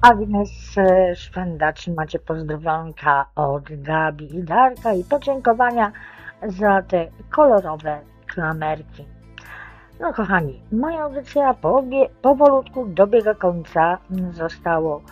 Agnes Szwenda, trzymacie pozdrowionka od Gabi i Darka i podziękowania za te kolorowe klamerki. No kochani, moja audycja powolutku dobiega końca. Zostało